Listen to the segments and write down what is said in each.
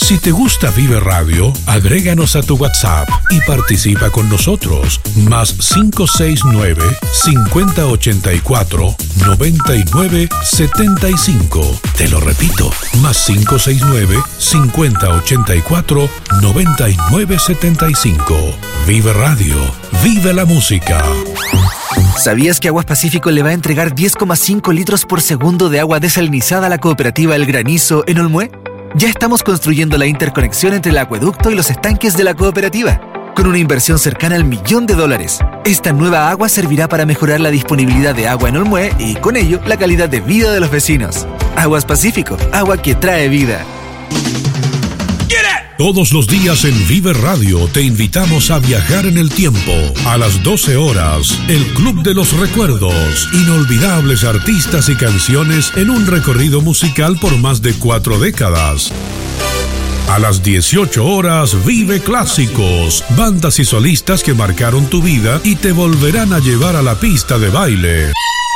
Si te gusta Vive Radio, agréganos a tu WhatsApp y participa con nosotros. Más 569-5084-9975. Te lo repito, más 569-5084-9975. Vive Radio, vive la música. ¿Sabías que Aguas Pacífico le va a entregar 10,5 litros por segundo de agua desalinizada a la cooperativa El Granizo en Olmué? Ya estamos construyendo la interconexión entre el acueducto y los estanques de la cooperativa, con una inversión cercana al $1.000.000. Esta nueva agua servirá para mejorar la disponibilidad de agua en Olmué y, con ello, la calidad de vida de los vecinos. Aguas Pacífico, agua que trae vida. Todos los días en Vive Radio te invitamos a viajar en el tiempo. A las 12 horas, el Club de los Recuerdos. Inolvidables artistas y canciones en un recorrido musical por más de 4 décadas. A las 18 horas, Vive Clásicos. Bandas y solistas que marcaron tu vida y te volverán a llevar a la pista de baile.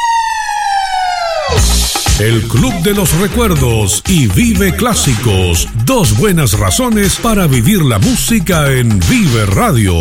El Club de los Recuerdos y Vive Clásicos. 2 buenas razones para vivir la música en Vive Radio.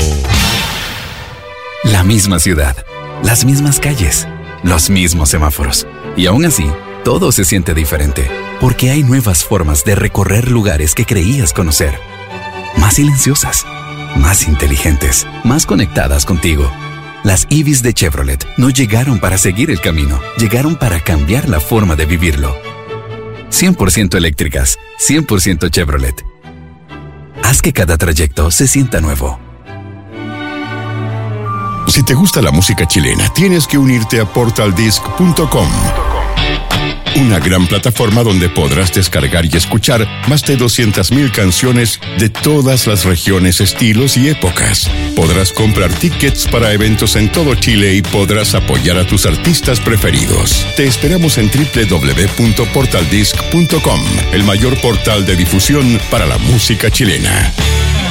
La misma ciudad, las mismas calles, los mismos semáforos. Y aún así, todo se siente diferente. Porque hay nuevas formas de recorrer lugares que creías conocer. Más silenciosas, más inteligentes, más conectadas contigo. Las EVs de Chevrolet no llegaron para seguir el camino, llegaron para cambiar la forma de vivirlo. 100% eléctricas, 100% Chevrolet. Haz que cada trayecto se sienta nuevo. Si te gusta la música chilena, tienes que unirte a portaldisc.com. Una gran plataforma donde podrás descargar y escuchar más de 200,000 canciones de todas las regiones, estilos y épocas. Podrás comprar tickets para eventos en todo Chile y podrás apoyar a tus artistas preferidos. Te esperamos en www.portaldisc.com, el mayor portal de difusión para la música chilena.